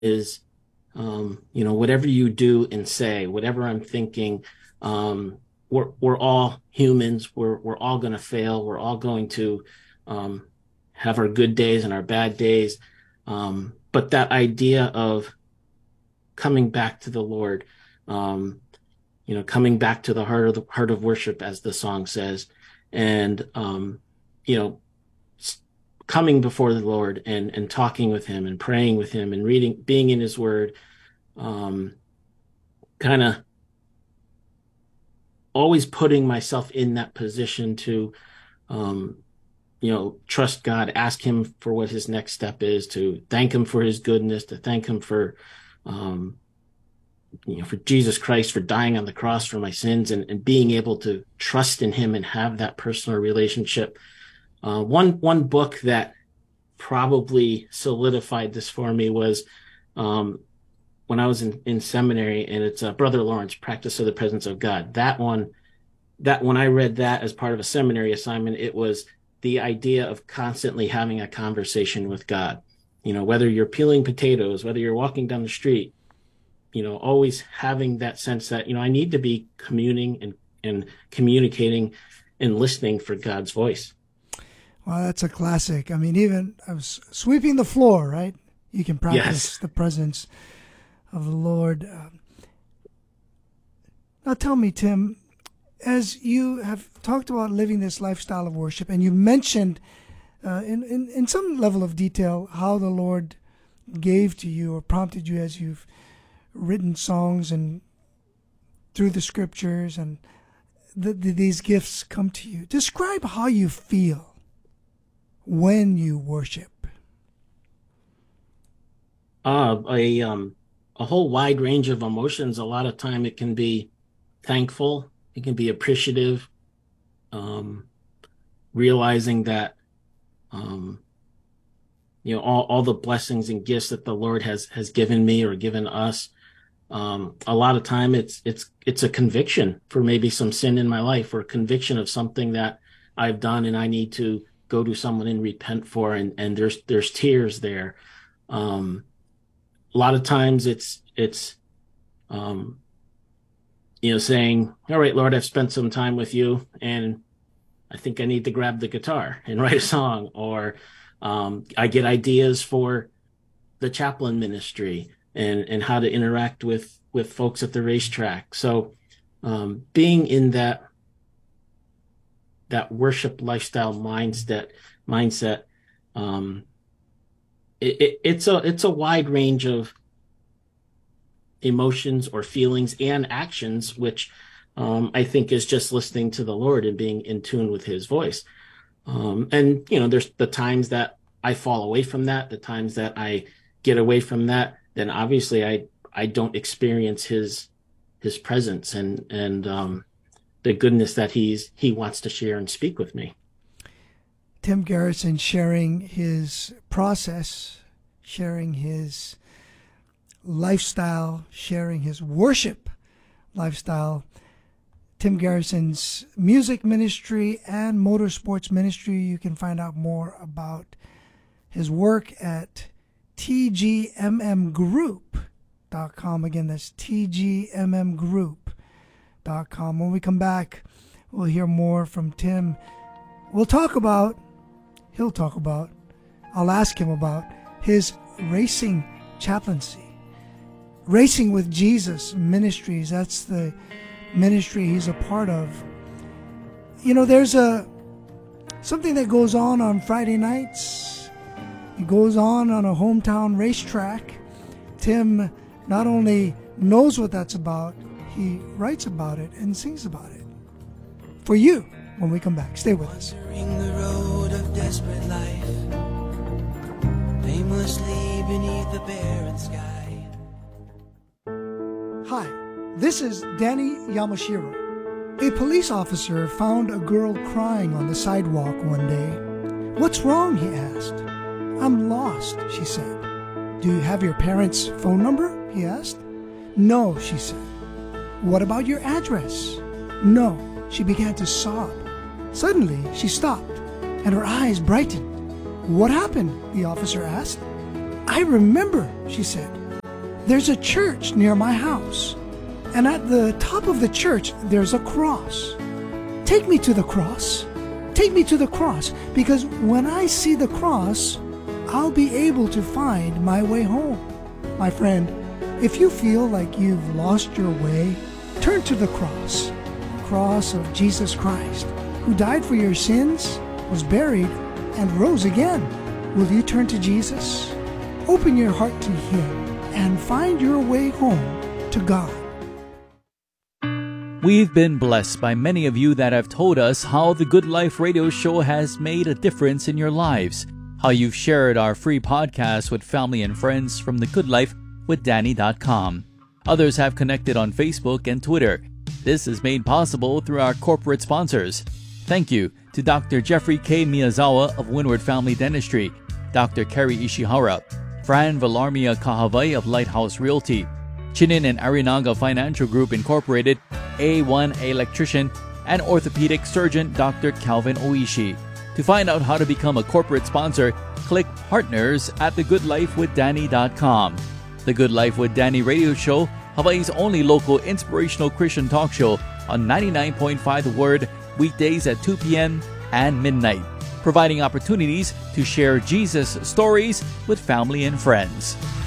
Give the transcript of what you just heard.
is, whatever you do and say, whatever I'm thinking, we're all humans. We're all going to fail. We're all going to um, have our good days and our bad days. But that idea of coming back to the Lord, um, coming back to the heart of worship, as the song says, and you know, coming before the Lord and talking with Him and praying with Him and reading, being in His Word, um, kind of always putting myself in that position to, um, trust God, ask Him for what His next step is, to thank Him for His goodness, to thank Him um, for Jesus Christ, for dying on the cross for my sins, and being able to trust in Him and have that personal relationship. One book that probably solidified this for me was um, when I was in seminary, and it's Brother Lawrence, Practice of the Presence of God. That when I read that as part of a seminary assignment, it was the idea of constantly having a conversation with God. Whether you're peeling potatoes, whether you're walking down the street, always having that sense that, I need to be communing and communicating and listening for God's voice. Well, that's a classic. I mean, even I was sweeping the floor, right? You can practice Yes. the presence of the Lord. Now tell me, Tim, as you have talked about living this lifestyle of worship, and you mentioned in some level of detail how the Lord gave to you or prompted you as you've written songs and through the scriptures, and these gifts come to you. Describe how you feel when you worship. A whole wide range of emotions. A lot of time it can be thankful, it can be appreciative, um, realizing that all the blessings and gifts that the Lord has given me or given us. A lot of time it's a conviction for maybe some sin in my life, or a conviction of something that I've done and I need to go to someone and repent for, and there's tears there. Um, a lot of times it's um, saying, all right, Lord, I've spent some time with you, and I think I need to grab the guitar and write a song. Or I get ideas for the chaplain ministry and how to interact with folks at the racetrack. So being in that worship lifestyle mindset, um, it's a wide range of emotions or feelings and actions, which I think is just listening to the Lord and being in tune with His voice. And there's the times that I fall away from that, the times that I get away from that, then obviously I don't experience His presence and the goodness that He wants to share and speak with me. Tim Garrison sharing his process, sharing his lifestyle, sharing his worship lifestyle. Tim Garrison's music ministry and motorsports ministry. You can find out more about his work at tgmmgroup.com. Again, that's tgmmgroup.com. When we come back, we'll hear more from Tim. I'll ask him about his racing chaplaincy. Racing with Jesus Ministries, that's the ministry he's a part of. There's something that goes on Friday nights. It goes on a hometown racetrack. Tim not only knows what that's about, he writes about it and sings about it. For you, when we come back. Stay with us. Wandering the road of desperate life, aimlessly beneath the barren sky. Hi, this is Danny Yamashiro. A police officer found a girl crying on the sidewalk one day. "What's wrong?" he asked. "I'm lost," she said. "Do you have your parents' phone number?" he asked. "No," she said. "What about your address?" "No." She began to sob. Suddenly, she stopped, and her eyes brightened. "What happened?" the officer asked. "I remember," she said. there's a church near my house, and at the top of the church, there's a cross. Take me to the cross. Take me to the cross, because when I see the cross, I'll be able to find my way home. My friend, if you feel like you've lost your way, turn to the cross of Jesus Christ, who died for your sins, was buried, and rose again. Will you turn to Jesus? Open your heart to Him and find your way home to God. We've been blessed by many of you that have told us how the Good Life Radio Show has made a difference in your lives, how you've shared our free podcast with family and friends from thegoodlifewithdanny.com. Others have connected on Facebook and Twitter. This is made possible through our corporate sponsors. Thank you to Dr. Jeffrey K. Miyazawa of Windward Family Dentistry, Dr. Kerry Ishihara, Fran Villarmia Kahavai of Lighthouse Realty, Chinin and Arinaga Financial Group Incorporated, A1 Electrician, and orthopedic surgeon Dr. Calvin Oishi. To find out how to become a corporate sponsor, click Partners at thegoodlifewithdanny.com. The Good Life with Danny Radio Show, Hawaii's only local inspirational Christian talk show on 99.5 The Word, weekdays at 2 p.m. and midnight, providing opportunities to share Jesus stories with family and friends.